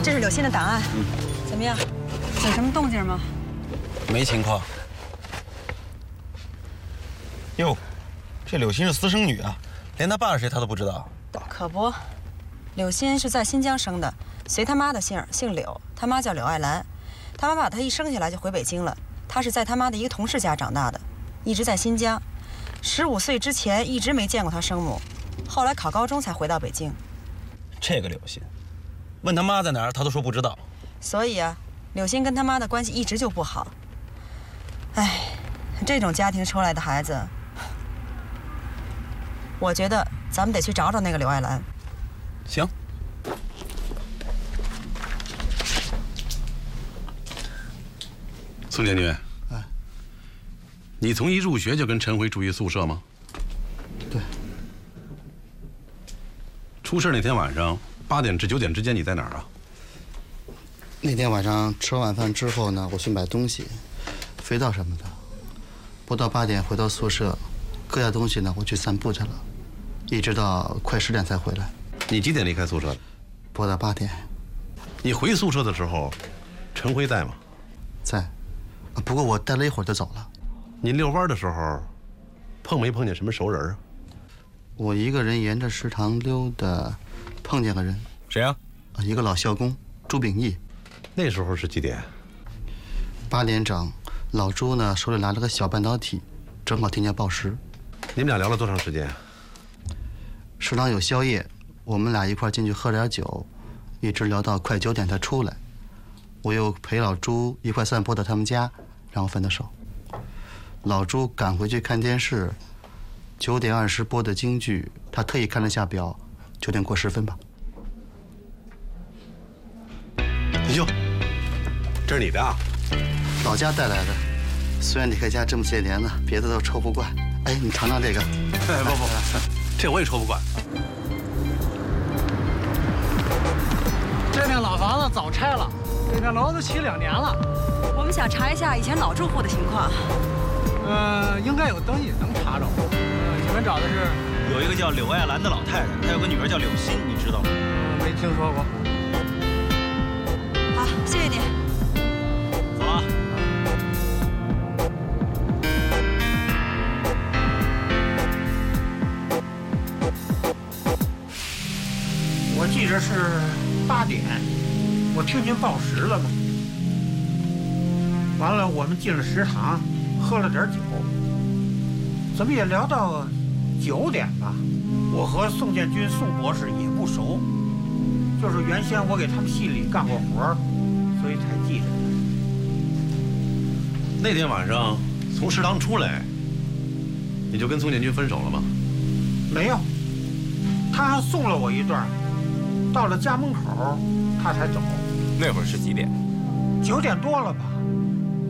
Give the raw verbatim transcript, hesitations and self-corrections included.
这是柳鑫的档案，嗯，怎么样？有什么动静吗？ 没情况。哟，这柳鑫是私生女啊，连他爸是谁他都不知道。 可不，柳鑫是在新疆生的，随他妈的姓，姓柳，他妈叫柳爱兰。他妈把他一生下来就回北京了，他是在他妈的一个同事家长大的，一直在新疆。十五岁之前一直没见过他生母，后来考高中才回到北京。 这个柳鑫，问他妈在哪儿，他都说不知道。 所以啊，柳鑫跟他妈的关系一直就不好。哎，这种家庭出来的孩子，我觉得咱们得去找找那个柳爱兰。 行。 宋建军， 哎， 你从一入学就跟陈辉住一宿舍吗？ 对。 出事那天晚上八点至九点之间，你在哪儿啊？ 那天晚上吃完晚饭之后呢，我去买东西，肥皂什么的，不到八点回到宿舍，搁下东西呢，我去散步去了，一直到快十点才回来。 你几点离开宿舍的？ 不到八点。 你回宿舍的时候，陈辉在吗？ 在。不过我待了一会儿就走了。 你遛弯的时候，碰没碰见什么熟人啊？ 我一个人沿着食堂溜达，碰见个人。 谁啊？ 一个老校工朱秉义。 那时候是几点？ 八点整。老朱呢手里拿了个小半导体，正好听见报时。 你们俩聊了多长时间？ 食堂有宵夜，我们俩一块进去喝点酒，一直聊到快九点才出来。我又陪老朱一块散步到他们家，然后分的手。老朱赶回去看电视，九点二十播的京剧，他特意看了下表，九点过十分吧。 你就，这是你的啊？ 老家带来的，虽然离开家这么些年了，别的都抽不惯。哎，你尝尝这个。 哎，不不不，这我也抽不惯。 这片老房子早拆了。这片楼都起两年了， 我们想查一下以前老住户的情况。 呃，应该有登记能查着。呃，你们找的是？ 有一个叫柳爱兰的老太太，她有个女儿叫柳鑫，你知道吗？ 嗯，没听说过。 好，谢谢你。 走了。 我记着是八点。我听见报时了嘛，完了我们进了食堂，喝了点酒，怎么也聊到九点吧。我和宋建军宋博士也不熟，就是原先我给他们系里干过活，所以才记着。 那天晚上从食堂出来，你就跟宋建军分手了吗？ 没有，他还送了我一段，到了家门口他才走。 那会儿是几点？ 九点多了吧。